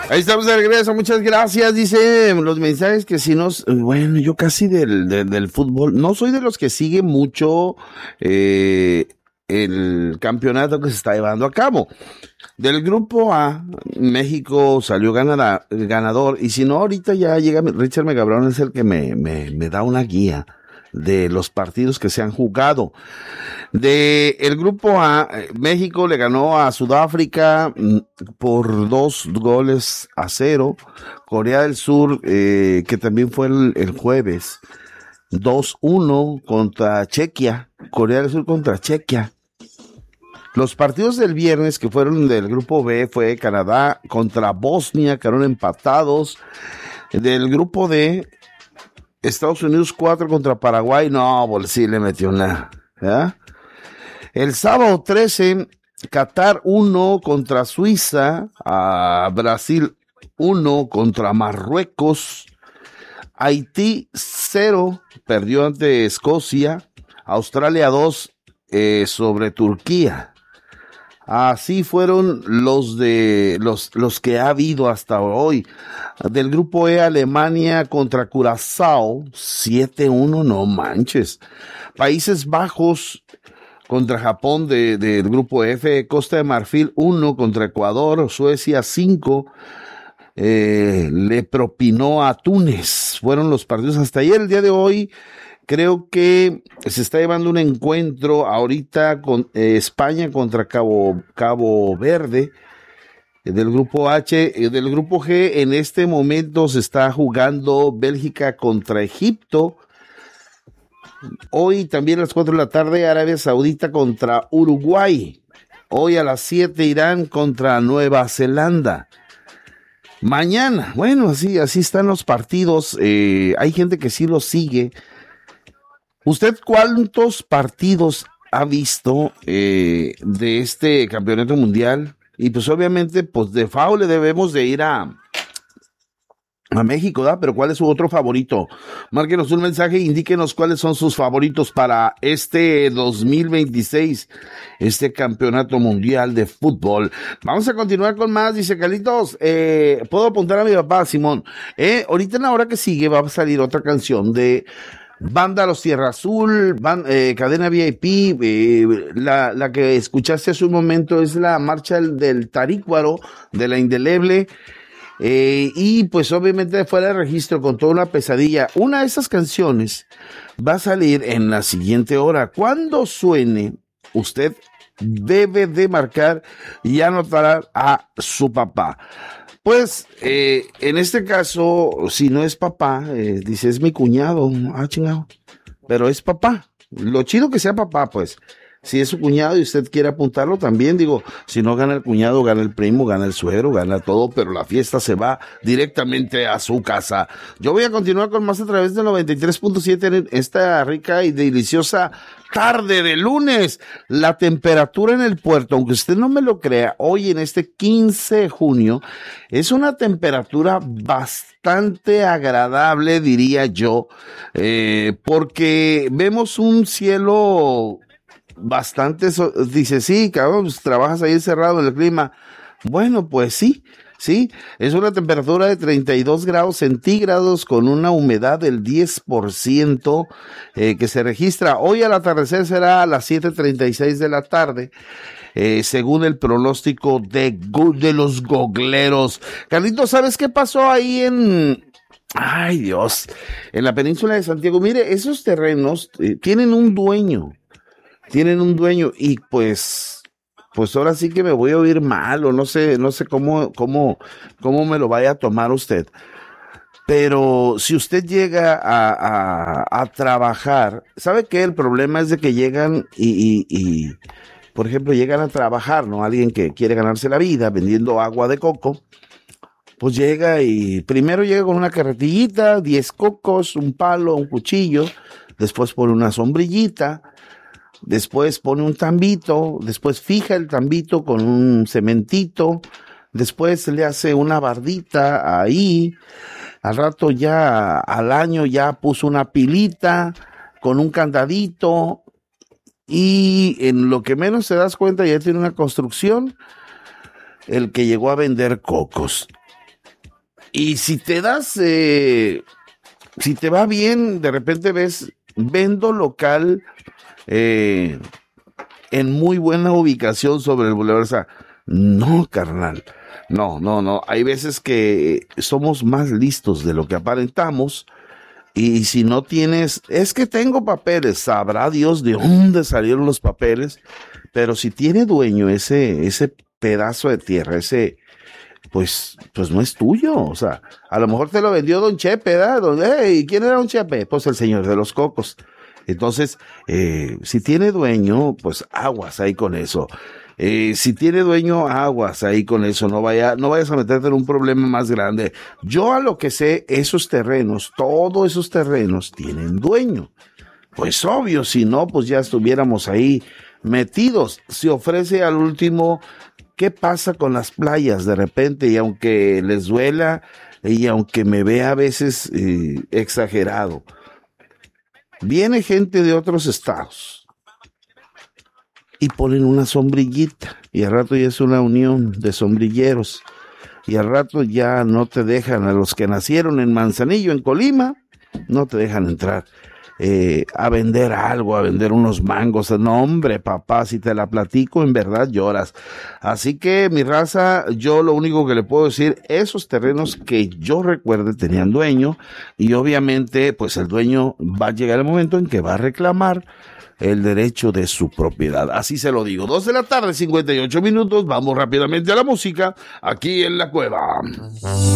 Ahí estamos de regreso, muchas gracias. Dice los mensajes que si nos... Bueno, yo casi del fútbol, no soy de los que sigue mucho el campeonato que se está llevando a cabo. Del grupo A, México salió ganador, y si no, ahorita ya llega Richard Megabrón, es el que me da una guía de los partidos que se han jugado. De el grupo A, México le ganó a Sudáfrica por 2-0. Corea del Sur, que también fue el jueves, 2-1 contra Chequia. Corea del Sur contra Chequia. Los partidos del viernes que fueron del grupo B fue Canadá contra Bosnia, quedaron empatados. Del grupo D, Estados Unidos 4 contra Paraguay. No, pues sí le metió una. ¿Ya? El sábado 13, Qatar 1 contra Suiza, a Brasil 1 contra Marruecos, Haití 0, perdió ante Escocia, Australia 2 sobre Turquía. Así fueron los que ha habido hasta hoy. Del grupo E, Alemania contra Curazao, 7-1, no manches. Países Bajos contra Japón del grupo F, Costa de Marfil 1 contra Ecuador, Suecia 5, le propinó a Túnez. Fueron los partidos hasta ayer. El día de hoy creo que se está llevando un encuentro ahorita con España contra Cabo Verde. Del grupo H, del grupo G, en este momento se está jugando Bélgica contra Egipto. Hoy también a las 4 de la tarde, Arabia Saudita contra Uruguay. Hoy a las 7, Irán contra Nueva Zelanda. Mañana, bueno, así están los partidos. Hay gente que sí los sigue. ¿Usted cuántos partidos ha visto de este campeonato mundial? Y pues obviamente, pues de FAO le debemos de ir a México, ¿verdad? Pero ¿cuál es su otro favorito? Márquenos un mensaje e indíquenos cuáles son sus favoritos para este 2026, este campeonato mundial de fútbol. Vamos a continuar con más. Dice Carlitos, puedo apuntar a mi papá, Simón. Ahorita en la hora que sigue va a salir otra canción de Banda Los Tierra Azul, Cadena VIP, la que escuchaste hace un momento es la marcha del Tarícuaro, de la Indeleble, y pues obviamente fuera de registro con toda una pesadilla. Una de esas canciones va a salir en la siguiente hora. Cuando suene, usted debe de marcar y anotar a su papá. Pues, en este caso, si no es papá, dice, es mi cuñado. Ah, chingado. Pero es papá. Lo chido que sea papá, pues. Si es su cuñado y usted quiere apuntarlo también, digo, si no gana el cuñado, gana el primo, gana el suegro, gana todo, pero la fiesta se va directamente a su casa. Yo voy a continuar con más a través del 93.7 en esta rica y deliciosa tarde de lunes. La temperatura en el puerto, aunque usted no me lo crea, hoy en este 15 de junio, es una temperatura bastante agradable, diría yo, porque vemos un cielo bastante, dice, sí, cabrón, pues, trabajas ahí encerrado en el clima. Bueno, pues sí, es una temperatura de 32 grados centígrados con una humedad del 10% que se registra. Hoy al atardecer será a las 7:36 de la tarde. Según el pronóstico de los gogleros. Carlitos, ¿sabes qué pasó ahí ay Dios, en la península de Santiago? Mire, esos terrenos tienen un dueño y pues ahora sí que me voy a oír mal o no sé cómo me lo vaya a tomar usted. Pero si usted llega a trabajar, ¿sabe qué? El problema es de que llegan y por ejemplo, llegan a trabajar, ¿no? Alguien que quiere ganarse la vida vendiendo agua de coco, pues llega y primero llega con una carretillita, 10 cocos, un palo, un cuchillo, después pone una sombrillita, después pone un tambito, después fija el tambito con un cementito, después le hace una bardita ahí, al rato ya, al año ya puso una pilita con un candadito y en lo que menos te das cuenta ya tiene una construcción el que llegó a vender cocos. Y si te das, si te va bien, de repente ves, vendo local en muy buena ubicación sobre el Boulevard. O sea, no, carnal. No. Hay veces que somos más listos de lo que aparentamos. Y si no tienes, es que tengo papeles, sabrá Dios de dónde salieron los papeles. Pero si tiene dueño ese pedazo de tierra, pues no es tuyo. O sea, a lo mejor te lo vendió Don Chepe, ¿verdad? ¿Quién era Don Chepe? Pues el señor de los cocos. Entonces, si tiene dueño, pues aguas ahí con eso. Si tiene dueño, aguas ahí con eso. No vayas a meterte en un problema más grande. Yo a lo que sé, esos terrenos, todos esos terrenos tienen dueño. Pues obvio, si no, pues ya estuviéramos ahí metidos. Se ofrece al último. ¿Qué pasa con las playas de repente? Y aunque les duela, y aunque me vea a veces exagerado, viene gente de otros estados y ponen una sombrillita, y al rato ya es una unión de sombrilleros, y al rato ya no te dejan, a los que nacieron en Manzanillo, en Colima, no te dejan entrar. A vender algo, a vender unos mangos. No, hombre, papá, si te la platico, en verdad lloras. Así que, mi raza, yo lo único que le puedo decir, esos terrenos que yo recuerde tenían dueño, y obviamente, pues el dueño va a llegar el momento en que va a reclamar el derecho de su propiedad. Así se lo digo. 2:58 p.m. Vamos rápidamente a la música, aquí en La Cueva.